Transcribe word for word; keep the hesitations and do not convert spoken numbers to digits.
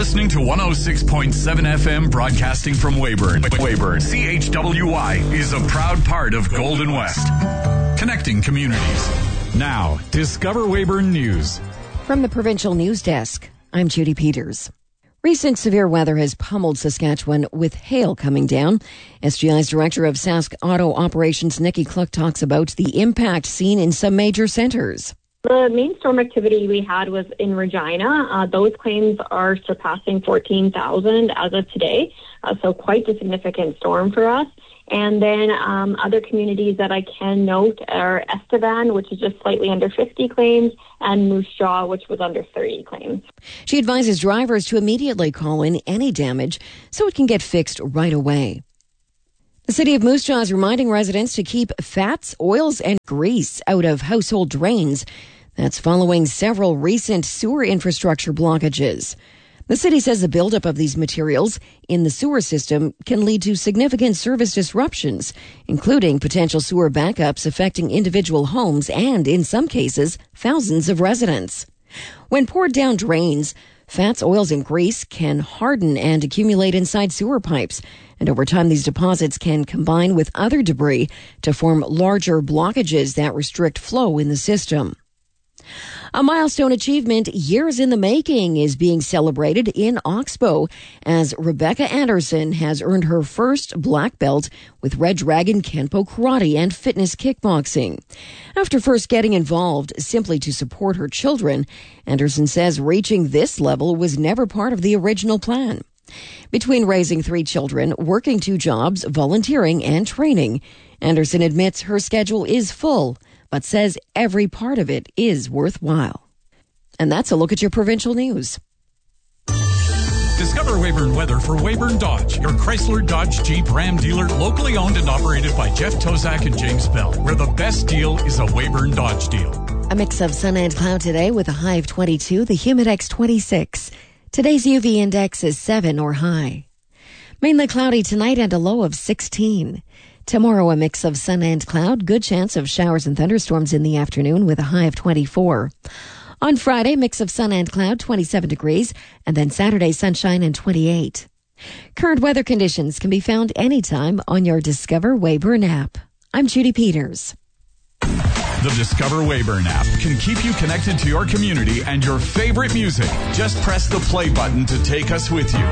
listening to one oh six point seven F M, broadcasting from Weyburn. Weyburn. C H W Y is a proud part of Golden West. Connecting communities. Now, Discover Weyburn News. From the Provincial News Desk, I'm Judy Peters. Recent severe weather has pummeled Saskatchewan with hail coming down. S G I's Director of Sask Auto Operations, Nikki Cluck, talks about the impact seen in some major centres. The main storm activity we had was in Regina. Uh, those claims are surpassing fourteen thousand as of today, uh, so quite a significant storm for us. And then um, other communities that I can note are Estevan, which is just slightly under fifty claims, and Moose Jaw, which was under thirty claims. She advises drivers to immediately call in any damage so it can get fixed right away. The City of Moose Jaw is reminding residents to keep fats, oils, and grease out of household drains. That's following several recent sewer infrastructure blockages. The city says the buildup of these materials in the sewer system can lead to significant service disruptions, including potential sewer backups affecting individual homes and, in some cases, thousands of residents. When poured down drains, fats, oils, and grease can harden and accumulate inside sewer pipes, and over time these deposits can combine with other debris to form larger blockages that restrict flow in the system. A milestone achievement years in the making is being celebrated in Oxbow as Rebecca Anderson has earned her first black belt with Red Dragon Kenpo Karate and fitness kickboxing. After first getting involved simply to support her children, Anderson says reaching this level was never part of the original plan. Between raising three children, working two jobs, volunteering, and training, Anderson admits her schedule is full, but says every part of it is worthwhile. And that's a look at your provincial news. Discover Weyburn weather for Weyburn Dodge, your Chrysler Dodge Jeep Ram dealer, locally owned and operated by Jeff Tozak and James Bell, where the best deal is a Weyburn Dodge deal. A mix of sun and cloud today with a high of twenty-two, the Humidex twenty-six. Today's U V index is seven or high. Mainly cloudy tonight and a low of sixteen. Tomorrow, a mix of sun and cloud, good chance of showers and thunderstorms in the afternoon with a high of twenty-four. On Friday, mix of sun and cloud, twenty-seven degrees, and then Saturday, sunshine and twenty-eight. Current weather conditions can be found anytime on your Discover Weyburn app. I'm Judy Peters. The Discover Weyburn app can keep you connected to your community and your favorite music. Just press the play button to take us with you.